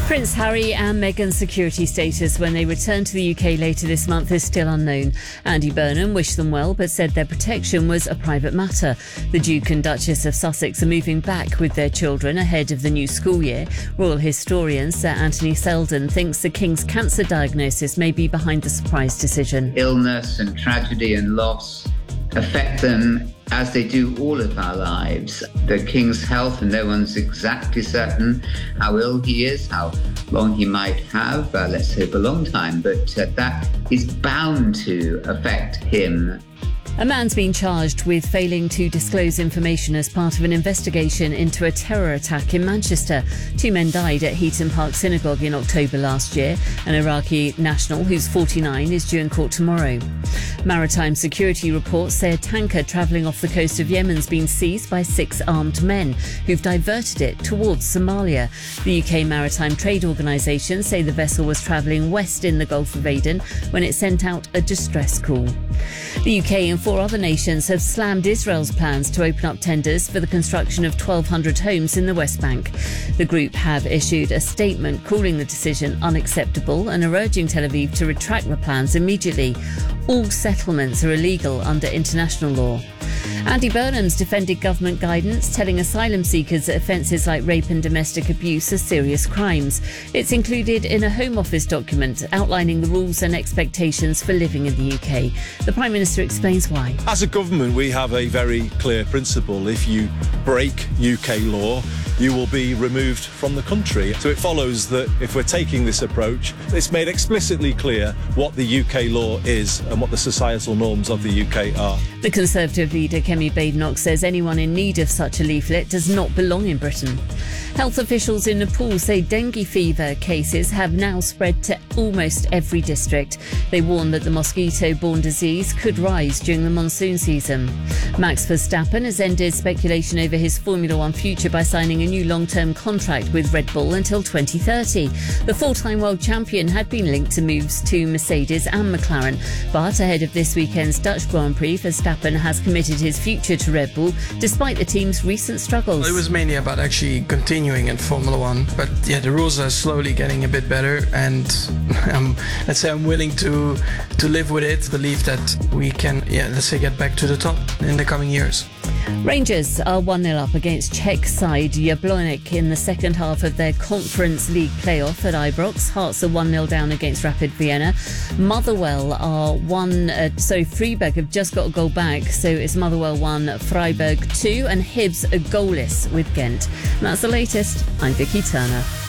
Prince Harry and Meghan's security status when they return to the UK later this month is still unknown. Andy Burnham wished them well but said their protection was a private matter. The Duke and Duchess of Sussex are moving back with their children ahead of the new school year. Royal historian Sir Anthony Selden thinks the King's cancer diagnosis may be behind the surprise decision. Illness and tragedy and loss affect them as they do all of our lives. The King's health, and no one's exactly certain how ill he is, how long he might have, let's hope a long time, but that is bound to affect him. A man's been charged with failing to disclose information as part of an investigation into a terror attack in Manchester. 2 men died at Heaton Park Synagogue in October last year. An Iraqi national who's 49 is due in court tomorrow. Maritime security reports say a tanker travelling off the coast of Yemen's been seized by 6 armed men who've diverted it towards Somalia. The UK Maritime Trade Organisation say the vessel was travelling west in the Gulf of Aden when it sent out a distress call. The UK and 4 other nations have slammed Israel's plans to open up tenders for the construction of 1,200 homes in the West Bank. The group have issued a statement calling the decision unacceptable and are urging Tel Aviv to retract the plans immediately. All settlements are illegal under international law. Andy Burnham's defended government guidance, telling asylum seekers that offences like rape and domestic abuse are serious crimes. It's included in a Home Office document outlining the rules and expectations for living in the UK. The Prime Minister explains why. As a government, we have a very clear principle. If you break UK law, you will be removed from the country. So it follows that if we're taking this approach, it's made explicitly clear what the UK law is and what the societal norms of the UK are. The Conservative leader Kemi Badenoch says anyone in need of such a leaflet does not belong in Britain. Health officials in Nepal say dengue fever cases have now spread to almost every district. They warn that the mosquito-borne disease could rise during the monsoon season. Max Verstappen has ended speculation over his Formula One future by signing a new long-term contract with Red Bull until 2030. The 4-time world champion had been linked to moves to Mercedes and McLaren, but ahead of this weekend's Dutch Grand Prix, Verstappen has committed his future to Red Bull despite the team's recent struggles. It was mainly about actually continuing in Formula One, but yeah, the rules are slowly getting a bit better, and I'm willing to live with it, believe that we can, get back to the top in the coming years. Rangers are 1-0 up against Czech side Jablonec in the second half of their Conference League playoff at Ibrox. Hearts are 1-0 down against Rapid Vienna. Motherwell are Freiburg have just got a goal back, so it's Motherwell 1, Freiburg 2, and Hibs are goalless with Ghent. And that's the latest. I'm Vicky Turner.